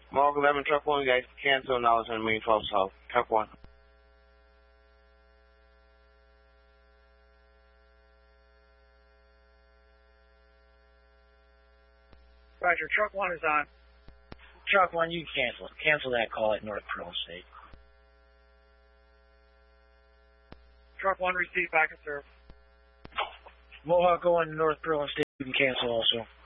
Mark 11, truck 1, guys, cancel, now it's in the main 12 south. Truck 1. Roger, truck 1 is on. Truck 1, you can cancel it. Cancel that call at North Pearl State. Truck 1 received, back and serve. Mohawk going to North Pearl State, you can cancel also.